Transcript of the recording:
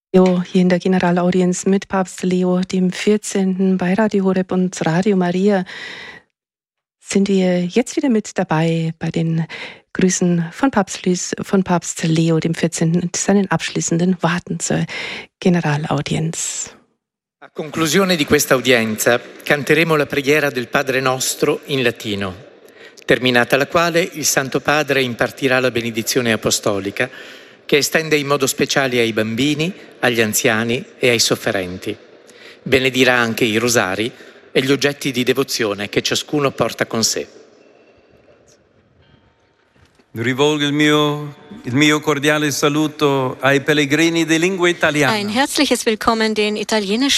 Hier in der Generalaudienz mit Papst Leo dem 14. bei Radio Horeb und Radio Maria sind wir jetzt wieder mit dabei bei den Grüßen von Papst Leo dem 14. und seinen abschließenden Worten zur Generalaudienz. A conclusione di questa udienza canteremo la preghiera del Padre Nostro in latino, terminata la quale il Santo Padre impartirà la benedizione apostolica che estende in modo speciale ai bambini, agli anziani e ai sofferenti. Benedirà anche i rosari e gli oggetti di devozione che ciascuno porta con sé. Rivolgo il mio cordiale saluto ai pellegrini di lingua italiana. Ein herzliches Willkommen den italienischen